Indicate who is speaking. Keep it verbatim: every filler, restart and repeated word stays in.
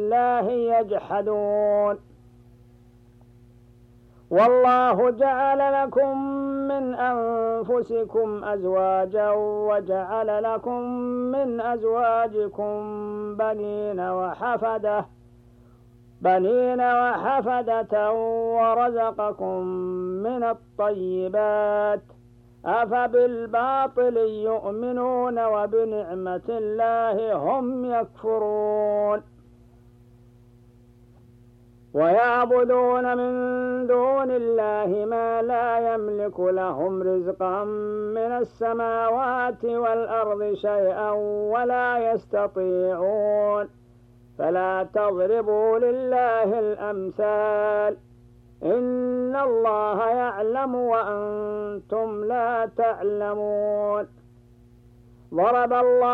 Speaker 1: الله يجحدون. والله جعل لكم من أنفسكم أزواجا وجعل لكم من أزواجكم بنين وحفدة بنين وحفدة ورزقكم من الطيبات أفبالباطل يؤمنون وبنعمة الله هم يكفرون. ويعبدون من دون الله ما لا يملك لهم رزقا من السماوات والأرض شيئا ولا يستطيعون. فلا تضربوا لله الأمثال إن الله يعلم وأنتم لا تعلمون. ضرب الله